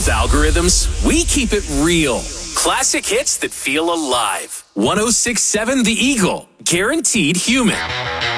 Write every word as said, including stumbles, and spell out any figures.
above algorithms. We keep it real. Classic hits that feel alive. one oh six point seven The Eagle. Guaranteed human.